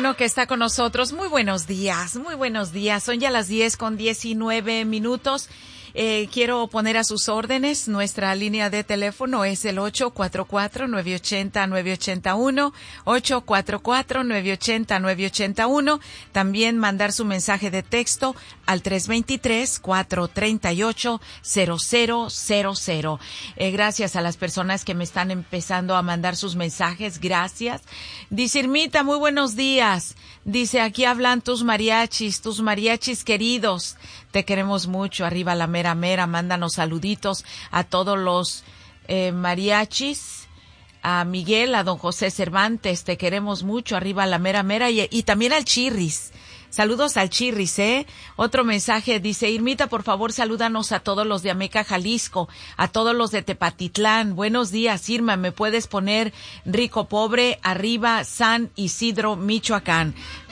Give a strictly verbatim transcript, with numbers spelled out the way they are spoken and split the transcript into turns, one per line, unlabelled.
teléfono que está con nosotros. Muy buenos días, muy buenos días. Son ya las diez con diecinueve minutos. Eh, quiero poner a sus órdenes. Nuestra línea de teléfono es el ocho cuatro cuatro, nueve ocho cero, nueve ocho uno, ocho cuatro cuatro, nueve ocho cero, nueve ocho uno. También mandar su mensaje de texto al tres dos tres, cuatro tres ocho, cero cero cero cero. Eh, gracias a las personas que me están empezando a mandar sus mensajes. Gracias. Dice Irmita, muy buenos días. Dice, aquí hablan tus mariachis, tus mariachis queridos. Te queremos mucho. Arriba la mera mera. Mándanos saluditos a todos los eh, mariachis. A Miguel, a don José Cervantes. Te queremos mucho. Arriba la mera mera. Y, y también al Chirris. Saludos al Chirris, ¿eh? Otro mensaje dice, Irmita, por favor, salúdanos a todos los de Ameca, Jalisco, a todos los de Tepatitlán. Buenos días, Irma, ¿me puedes poner Rico Pobre, arriba San Isidro, Michoacán?